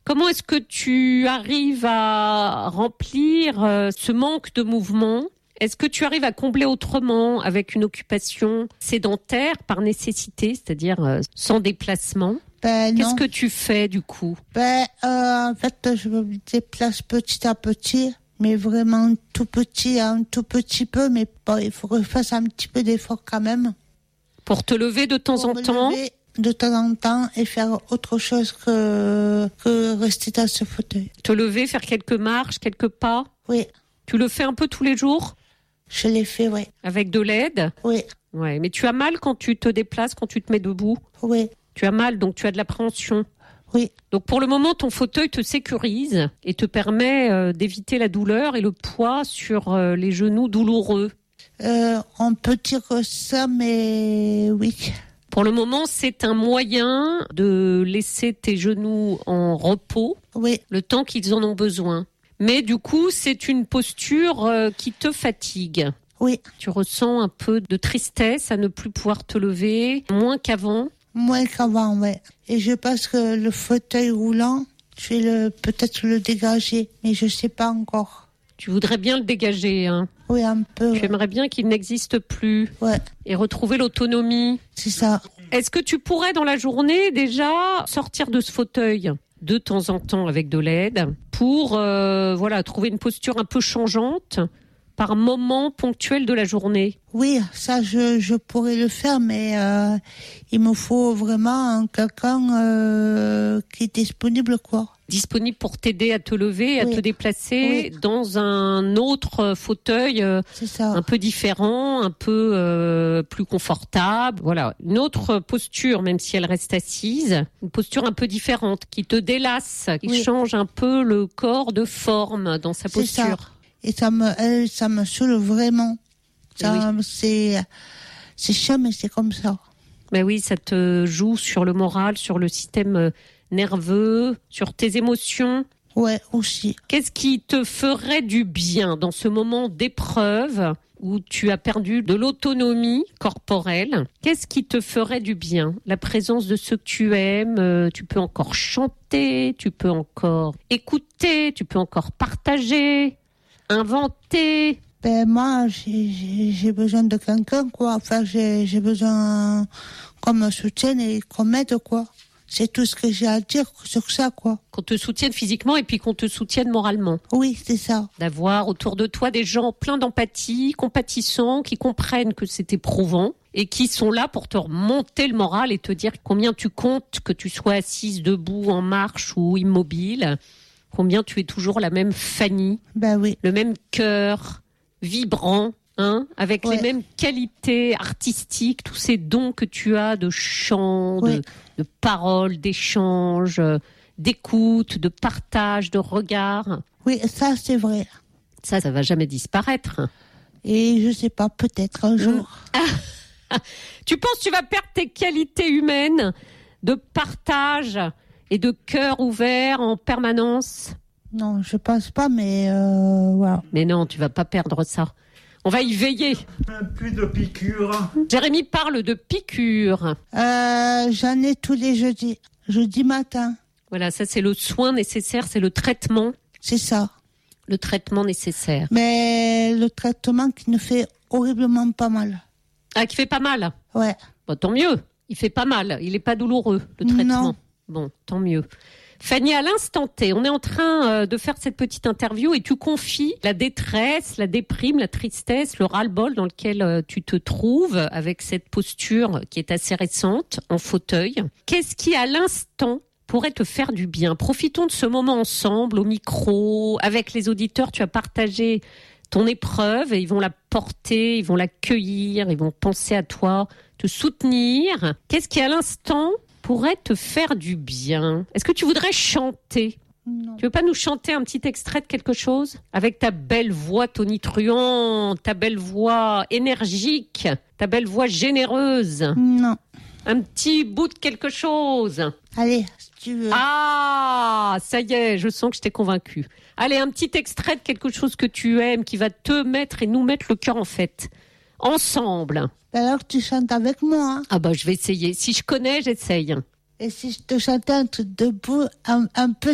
Comment est-ce que tu arrives à remplir ce manque de mouvement ? Est-ce que tu arrives à combler autrement avec une occupation sédentaire par nécessité, c'est-à-dire sans déplacement ? Qu'est-ce que tu fais du coup ? En fait, je me déplace petit à petit, mais vraiment tout petit, un tout petit peu, mais bon, il faut que je fasse un petit peu d'effort quand même. Pour te lever de temps en temps ? De temps en temps et faire autre chose que rester dans ce fauteuil. Te lever, faire quelques marches, quelques pas ? Oui. Tu le fais un peu tous les jours ? Je l'ai fait, oui. Avec de l'aide ? Oui. Ouais, mais tu as mal quand tu te déplaces, quand tu te mets debout ? Oui. Tu as mal, donc tu as de l'appréhension. Oui. Donc pour le moment, ton fauteuil te sécurise et te permet d'éviter la douleur et le poids sur les genoux douloureux. On peut dire ça, mais oui. Pour le moment, c'est un moyen de laisser tes genoux en repos, oui, le temps qu'ils en ont besoin. Mais du coup, c'est une posture qui te fatigue. Oui. Tu ressens un peu de tristesse à ne plus pouvoir te lever, moins qu'avant. Moins qu'avant, oui. Et je pense que le fauteuil roulant, je vais peut-être le dégager, mais je ne sais pas encore. Tu voudrais bien le dégager, hein ? Oui, un peu. Tu aimerais bien qu'il n'existe plus. Ouais. Et retrouver l'autonomie. C'est ça. Est-ce que tu pourrais, dans la journée, déjà, sortir de ce fauteuil de temps en temps avec de l'aide pour trouver une posture un peu changeante par moment ponctuel de la journée ? Oui, ça, je pourrais le faire, mais il me faut vraiment quelqu'un qui est disponible, quoi. Disponible pour t'aider à te lever, à te déplacer dans un autre fauteuil un peu différent, un peu plus confortable. Voilà, une autre posture, même si elle reste assise, une posture un peu différente, qui te délasse, qui change un peu le corps de forme dans sa posture. Ça. Et ça me saoule vraiment. C'est chiant, mais c'est comme ça. Ben oui, ça te joue sur le moral, sur le système nerveux, sur tes émotions. Ouais, aussi. Qu'est-ce qui te ferait du bien dans ce moment d'épreuve où tu as perdu de l'autonomie corporelle? Qu'est-ce qui te ferait du bien? La présence de ceux que tu aimes, tu peux encore chanter, tu peux encore écouter, tu peux encore partager, inventer. Moi, j'ai besoin de quelqu'un, quoi. Enfin, j'ai besoin qu'on me soutienne et qu'on m'aide, quoi. C'est tout ce que j'ai à dire sur ça, quoi. Qu'on te soutienne physiquement et puis qu'on te soutienne moralement. Oui, c'est ça. D'avoir autour de toi des gens pleins d'empathie, compatissants, qui comprennent que c'est éprouvant et qui sont là pour te remonter le moral et te dire combien tu comptes, que tu sois assise, debout, en marche ou immobile, combien tu es toujours la même Fanny, oui. Le même cœur vibrant, avec les mêmes qualités artistiques, tous ces dons que tu as de chant, de parole, d'échange, d'écoute, de partage, de regard. Oui, ça c'est vrai. Ça va jamais disparaître. Et je sais pas, peut-être un jour. Tu penses que tu vas perdre tes qualités humaines de partage et de cœur ouvert en permanence? Non, je pense pas, mais voilà. Mais non, tu vas pas perdre ça. On va y veiller. Plus de piqûres. Jérémy parle de piqûres. J'en ai tous les jeudis. Jeudi matin. Voilà, ça c'est le soin nécessaire, c'est le traitement. C'est ça. Le traitement nécessaire. Mais le traitement qui nous fait horriblement pas mal. Ah, qui fait pas mal? Ouais. Bon, tant mieux. Il fait pas mal. Il est pas douloureux, le traitement. Non. Bon, tant mieux. Fanny, à l'instant T, on est en train de faire cette petite interview et tu confies la détresse, la déprime, la tristesse, le ras-le-bol dans lequel tu te trouves avec cette posture qui est assez récente, en fauteuil. Qu'est-ce qui, à l'instant, pourrait te faire du bien? Profitons de ce moment ensemble, au micro, avec les auditeurs. Tu as partagé ton épreuve et ils vont la porter, ils vont l'accueillir, ils vont penser à toi, te soutenir. Qu'est-ce qui, à l'instant, pourrait te faire du bien? Est-ce que tu voudrais chanter? Non. Tu veux pas nous chanter un petit extrait de quelque chose? Avec ta belle voix tonitruante, ta belle voix énergique, ta belle voix généreuse. Non. Un petit bout de quelque chose. Allez, si tu veux. Ah, ça y est, je sens que je t'ai convaincue. Allez, un petit extrait de quelque chose que tu aimes, qui va te mettre et nous mettre le cœur en fête. Ensemble. Alors tu chantes avec moi. Ah bah je vais essayer. Si je connais, j'essaye. Et si je te chantais un truc debout, un peu